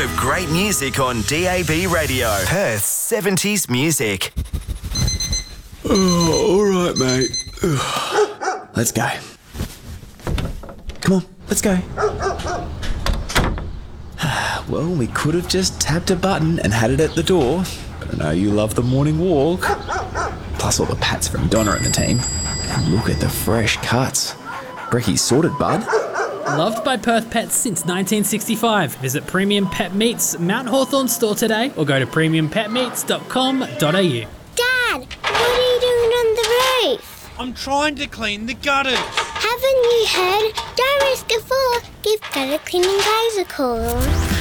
of great music on DAB Radio. Perth's 70s music. Oh, all right, mate. Let's go. Come on, let's go. Well, we could have just tapped a button and had it at the door, but I know you love the morning walk. Plus all the pats from Donna and the team. And look at the fresh cuts. Brecky's sorted, bud. Loved by Perth pets since 1965. Visit Premium Pet Meats Mount Hawthorn store today or go to premiumpetmeats.com.au. Dad, what are you doing on the roof? I'm trying to clean the gutters. Haven't you heard? Don't risk a fall. Give gutter cleaning guys a call.